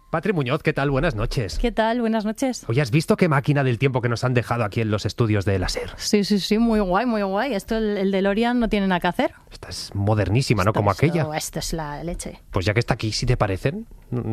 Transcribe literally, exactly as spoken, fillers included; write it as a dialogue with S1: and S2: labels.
S1: Patri Muñoz, ¿qué tal? Buenas noches.
S2: ¿Qué tal? Buenas noches.
S1: Oye, ¿has visto qué máquina del tiempo que nos han dejado aquí en los estudios de Láser?
S2: Sí, sí, sí, muy guay, muy guay. Esto, el, el DeLorean no tiene nada que hacer.
S1: Esta es modernísima, ¿no?
S2: Esto,
S1: Como
S2: esto,
S1: aquella.
S2: Esto es la leche.
S1: Pues ya que está aquí, si te parecen,